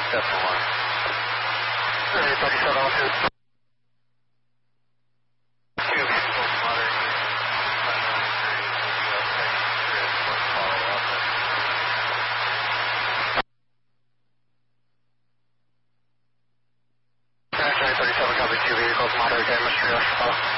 Definitely. 37 altitude. Two vehicles, moderate use, unknown injuries, US Texas for follow-up. Actually, 37 copy, two vehicles, moderate damage, 3 follow.